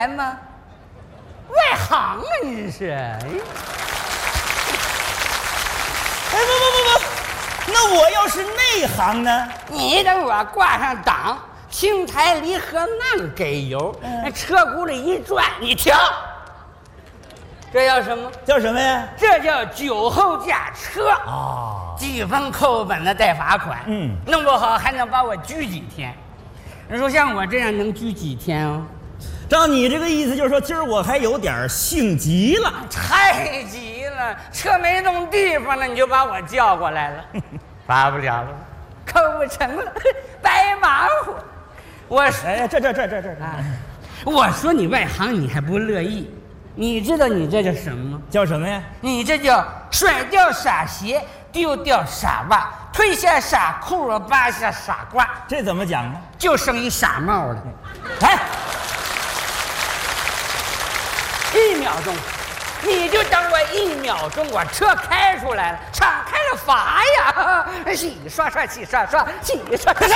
吗？外行啊，你是？哎， 不，那我要是内行呢？ 你等我挂上档，青苔离合慢给油，那车轱辘一转，你瞧，这叫什么？ 叫什么呀？ 这叫酒后驾车啊！ 记分扣本子带罚款，弄不好还能把我拘几天。你说像我这样能拘几天哦？ 照你这个意思，就是说今儿我还有点性急了， 太急了，车没弄地方了，你就把我叫过来了，罚不了了，扣不成了，白忙活。我说， 哎，这， 我说你外行，你还不乐意？你知道你这叫什么吗？ 叫什么呀？ 你这叫甩掉傻鞋，丢掉傻袜，褪下傻裤，扒下傻褂。 这怎么讲呢？ 就剩一傻帽了。 哎 ，1秒钟，你就等我1秒钟，我车开出来了，敞开了罚呀！洗刷刷，洗刷刷，洗刷刷。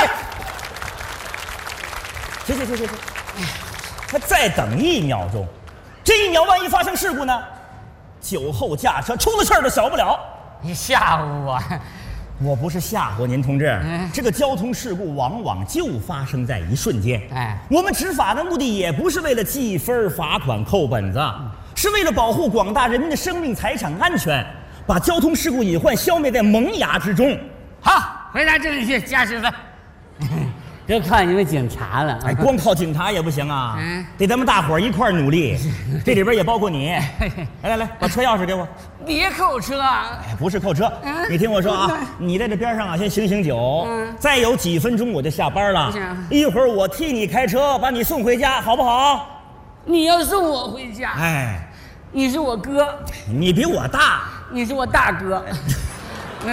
行，他再等1秒钟，这1秒万一发生事故呢？酒后驾车出了事儿都小不了。 你吓唬我？ 我不是吓唬您，同志。这个交通事故往往就发生在一瞬间。我们执法的目的也不是为了记分、罚款、扣本子，是为了保护广大人民的生命财产安全，把交通事故隐患消灭在萌芽之中。 好，回答正确，加10分。就靠你们警察了。 哎，光靠警察也不行啊，得咱们大伙儿一块儿努力。这里边也包括你。来，把车钥匙给我。 别扣车啊！ 哎，不是扣车，你听我说啊，你在这边上啊，先醒醒酒。再有几分钟我就下班了，一会儿我替你开车把你送回家，好不好？ 你要送我回家？ 哎， 你是我哥， 你比我大， 你是我大哥。 好，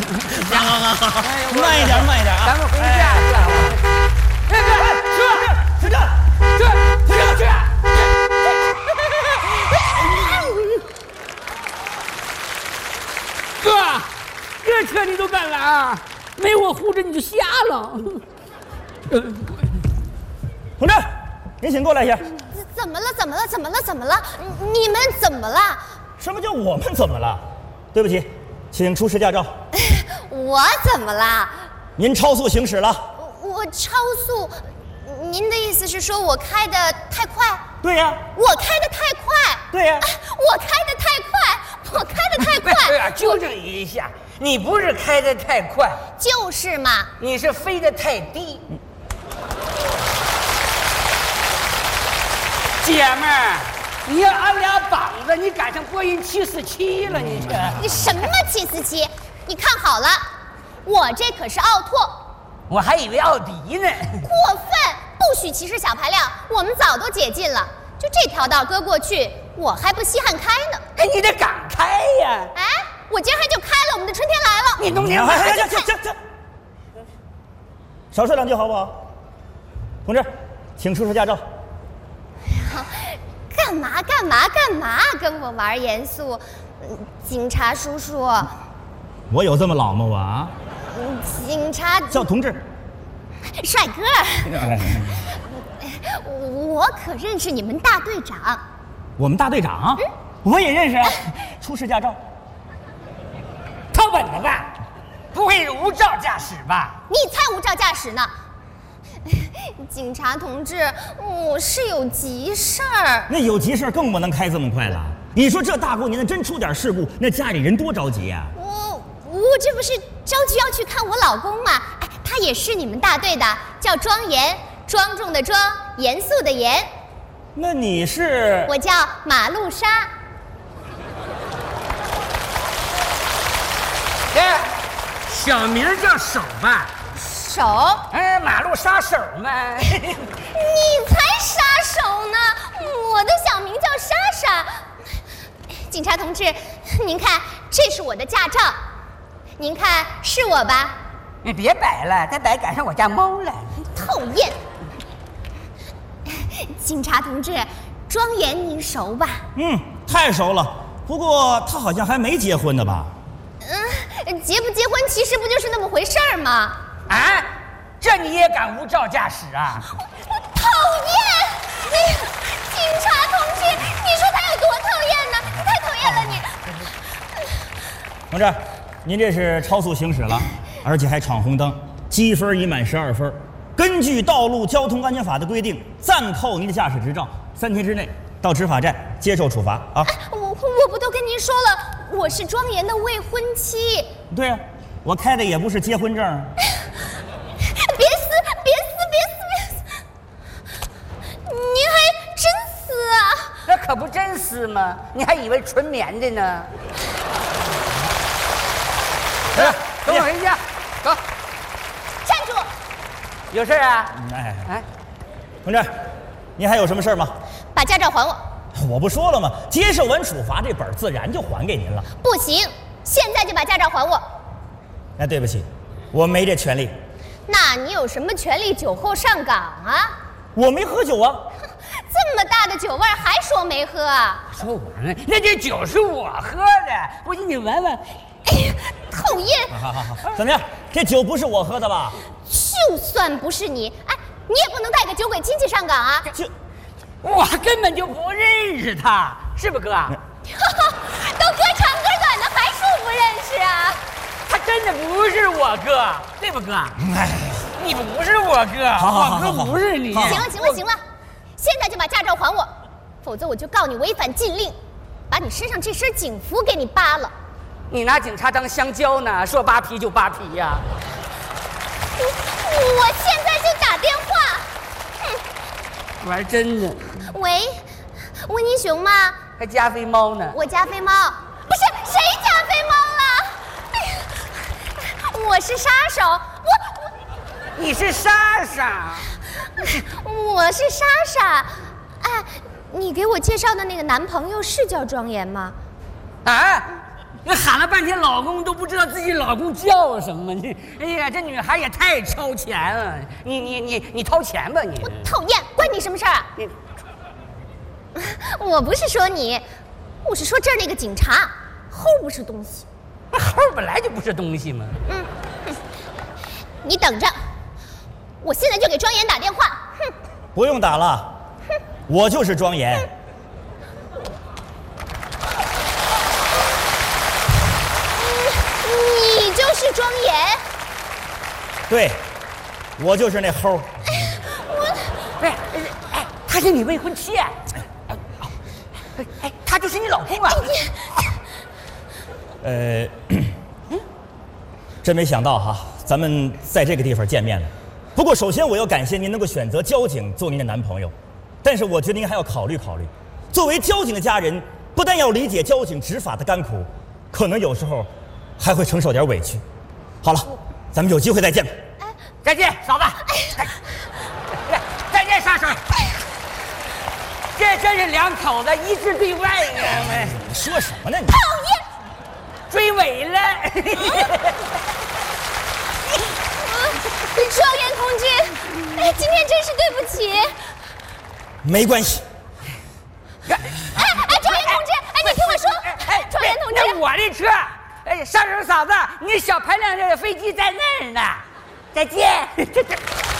慢一点啊！ 咱们回家去。车！哥，这车你都敢拦？没我护着你就瞎了。 同志，您请过来一下。 怎么了？你们怎么了？ 什么叫我们怎么了？对不起，请出示驾照。 我怎么了？ 您超速行驶了。 我超速？您的意思是说我开得太快？ 对呀。 我开得太快？ 对呀。 我开得太快？ 对呀，纠正一下，你不是开得太快， 就是嘛。 你是飞得太低。姐们儿，你要按俩膀子，你赶上波音747了，你这。 你什么747？你看好了，我这可是奥拓。 我还以为奥迪呢。 过分，不许歧视小排量，我们早都解禁了。就这条道搁过去，我还不稀罕开呢。 哎，你得敢开呀！ 哎，我今儿还就开了，我们的春天来了。 你冬天行，少说两句好不好？同志，请出示驾照。 干嘛跟我玩严肃？警察叔叔， 我有这么老吗？我啊？ 警察叫同志。 帅哥，我可认识你们大队长。 我们大队长？我也认识啊。出示驾照。 掏本子吧，不会是无照驾驶吧？ 你才无照驾驶呢！警察同志，我是有急事儿。 那有急事更不能开这么快了。你说这大过年的真出点事故，那家里人多着急啊！ 我这不是着急要去看我老公吗？哎，他也是你们大队的，叫庄严，庄重的庄，严肃的严。 那你是？ 我叫马路莎。 小名叫手吧？ 手？ 哎，马路杀手嘛。 你才杀手呢！我的小名叫莎莎。警察同志，您看，这是我的驾照，您看是我吧？ 你别摆了，再摆赶上我家猫了。 讨厌！警察同志，庄严您熟吧？ 太熟了。不过他好像还没结婚呢吧？ 结不结婚其实不就是那么回事儿吗？ 啊，这你也敢无照驾驶啊？ 我讨厌！警同志，您这是超速行驶了，而且还闯红灯，积分已满12分。根据《道路交通安全法》的规定，暂扣您的驾驶执照，3天之内到执法站接受处罚啊！ 我不都跟您说了，我是庄严的未婚妻。 对呀，我开的也不是结婚证。 别撕！您还真撕啊？ 那可不真撕吗？你还以为纯棉的呢？来，跟我回家，走。 站住！ 有事啊？ 哎，同志，您还有什么事吗？ 把驾照还我！ 我不说了吗？接受完处罚，这本自然就还给您了。 不行，现在就把驾照还我！ 哎，对不起，我没这权利。 那你有什么权利酒后上岗啊？ 我没喝酒啊！ 这么大的酒味还说没喝啊？ 说我呢？那这酒是我喝的，不信你闻闻。 哎呀，讨厌！ 好，怎么样？这酒不是我喝的吧？ 就算不是你，哎，你也不能带个酒鬼亲戚上岗啊！ 我根本就不认识他，是不哥？都哥长哥短的，还说不认识啊？ 他真的不是我哥，对不哥？哎，你不是我哥，我哥不是你。 行了，现在就把驾照还我，否则我就告你违反禁令，把你身上这身警服给你扒了。 你拿警察当香蕉呢？说扒皮就扒皮呀！ 我现在就打电话。 玩真的？ 喂，温妮熊吗？ 还加菲猫呢？ 我加菲猫，不是谁加菲猫了？我是杀手， 你是莎莎？ 我是莎莎。哎，你给我介绍的那个男朋友是叫庄严吗？ 啊？你喊了半天老公都不知道自己老公叫什么，你哎呀，这女孩也太超前了！你掏钱吧你！ 我讨厌，关你什么事儿啊？我不是说你，我是说这儿那个警察，齁不是东西。 那齁本来就不是东西嘛。 你等着，我现在就给庄严打电话。哼， 不用打了，我就是庄严。 你就是庄严？ 对，我就是那齁。 他是你未婚妻。他就是你老公啊。 真没想到哈，咱们在这个地方见面了。不过首先我要感谢您能够选择交警做您的男朋友，但是我觉得您还要考虑考虑，作为交警的家人，不但要理解交警执法的甘苦，可能有时候还会承受点委屈。好了，咱们有机会再见吧。 再见，嫂子。再见，莎莎。这真是两口子一致对外呀！ 你说什么呢你？ 讨厌！ 追尾了。 庄严同志，哎，今天真是对不起。 没关系。 庄严同志，哎，你听我说，庄严同志， 那我的车，莎莎嫂子，你小排量的飞机在那儿呢。再见。